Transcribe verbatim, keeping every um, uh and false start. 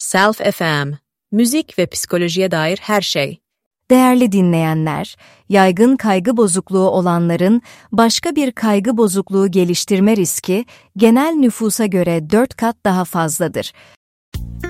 Self F M, müzik ve psikolojiye dair her şey. Değerli dinleyenler, yaygın kaygı bozukluğu olanların başka bir kaygı bozukluğu geliştirme riski genel nüfusa göre dört kat daha fazladır.